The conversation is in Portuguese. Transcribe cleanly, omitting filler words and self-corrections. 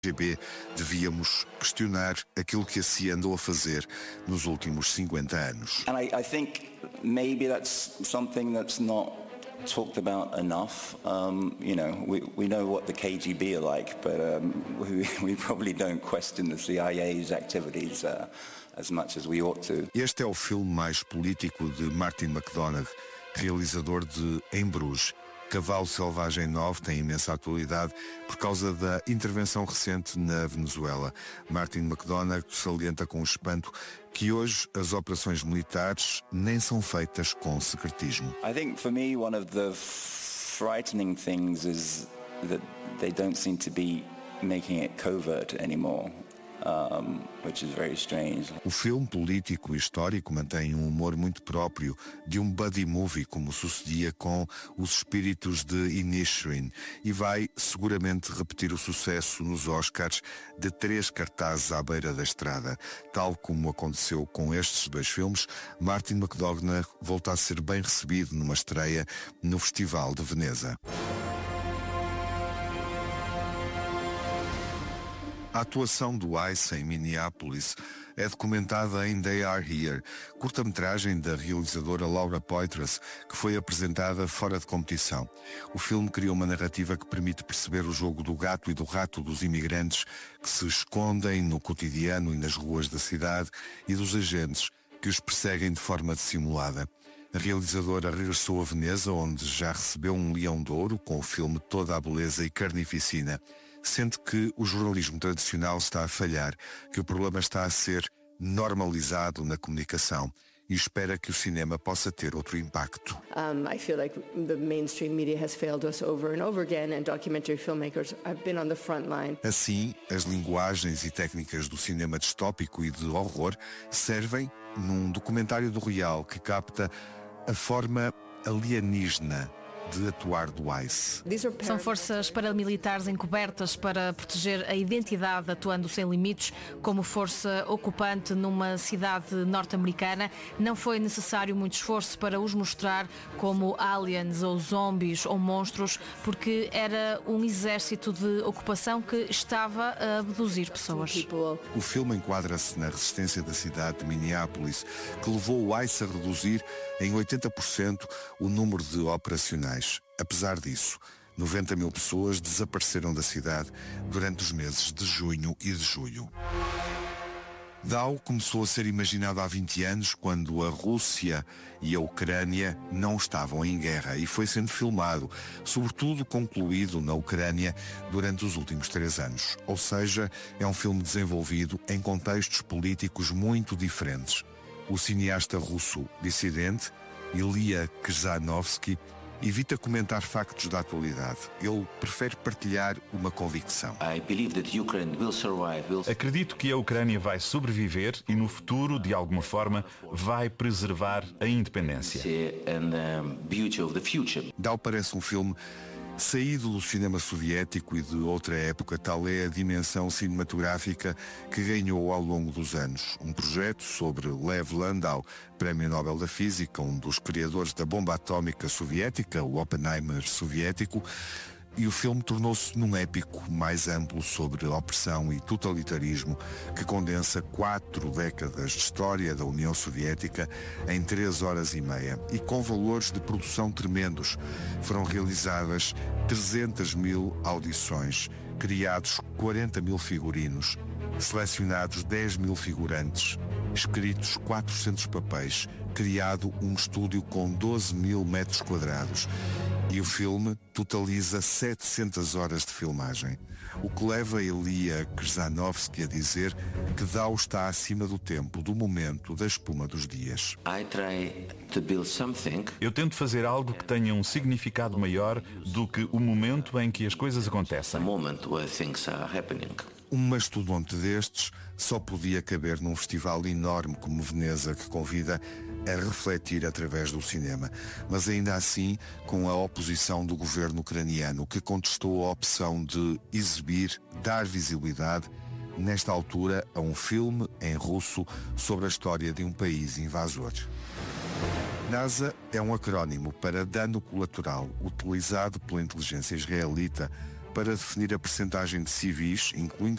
KGB, devíamos questionar aquilo que a CIA andou a fazer nos últimos 50 anos. And I think maybe that's something that's not talked about enough. We know what the KGB are like, but we probably don't question the CIA's activities as much as we ought to. Este é o filme mais político de Martin McDonagh, realizador de Em Bruges. Cavalo Selvagem 9 tem imensa atualidade por causa da intervenção recente na Venezuela. Martin McDonagh salienta com espanto que hoje as operações militares nem são feitas com secretismo. I think for me one of the frightening things is that they don't seem to be making it covert anymore. Which is very strange. O filme político e histórico mantém um humor muito próprio de um buddy movie, como sucedia com Os Espíritos de Inisherin, e vai seguramente repetir o sucesso nos Oscars de 3 cartazes à beira da estrada. Tal como aconteceu com estes 2 filmes, Martin McDonagh volta a ser bem recebido numa estreia no Festival de Veneza. A atuação do Ice em Minneapolis é documentada em They Are Here, curta-metragem da realizadora Laura Poitras, que foi apresentada fora de competição. O filme cria uma narrativa que permite perceber o jogo do gato e do rato dos imigrantes que se escondem no cotidiano e nas ruas da cidade e dos agentes que os perseguem de forma dissimulada. A realizadora regressou a Veneza, onde já recebeu um Leão de Ouro com o filme Toda a Beleza e Carnificina. Sente que o jornalismo tradicional está a falhar, que o problema está a ser normalizado na comunicação e espera que o cinema possa ter outro impacto. I feel like the mainstream media has failed us over and over again and documentary filmmakers have been on the front line. Assim, as linguagens e técnicas do cinema distópico e de horror servem num documentário do Real que capta a forma alienígena de atuar do ICE. São forças paramilitares encobertas para proteger a identidade, atuando sem limites como força ocupante numa cidade norte-americana. Não foi necessário muito esforço para os mostrar como aliens ou zombies ou monstros, porque era um exército de ocupação que estava a abduzir pessoas. O filme enquadra-se na resistência da cidade de Minneapolis, que levou o ICE a reduzir em 80% o número de operacionais. Apesar disso, 90 mil pessoas desapareceram da cidade durante os meses de junho e de julho. Dao começou a ser imaginado há 20 anos, quando a Rússia e a Ucrânia não estavam em guerra, e foi sendo filmado, sobretudo concluído na Ucrânia, durante os últimos 3 anos. Ou seja, é um filme desenvolvido em contextos políticos muito diferentes. O cineasta russo dissidente, Ilya Kzanovsky, evita comentar factos da atualidade. Ele prefere partilhar uma convicção. Acredito que a Ucrânia vai sobreviver e no futuro, de alguma forma, vai preservar a independência. Dao parece um filme saído do cinema soviético e de outra época, tal é a dimensão cinematográfica que ganhou ao longo dos anos. Um projeto sobre Lev Landau, Prémio Nobel da Física, um dos criadores da bomba atómica soviética, o Oppenheimer soviético, e o filme tornou-se num épico mais amplo sobre opressão e totalitarismo que condensa 4 décadas de história da União Soviética em 3 horas e meia e com valores de produção tremendos. Foram realizadas 300 mil audições, criados 40 mil figurinos, selecionados 10 mil figurantes, escritos 400 papéis, criado um estúdio com 12 mil metros quadrados. E o filme totaliza 700 horas de filmagem, o que leva Ilya Kzanovsky a dizer que Dao está acima do tempo, do momento, da espuma dos dias. Eu tento fazer algo que tenha um significado maior do que o momento em que as coisas acontecem. Um mastodonte destes só podia caber num festival enorme como Veneza, que convida a refletir através do cinema, mas ainda assim com a oposição do governo ucraniano, que contestou a opção de exibir, dar visibilidade, nesta altura, a um filme em russo sobre a história de um país invasor. NASA é um acrónimo para dano colateral, utilizado pela inteligência israelita para definir a percentagem de civis, incluindo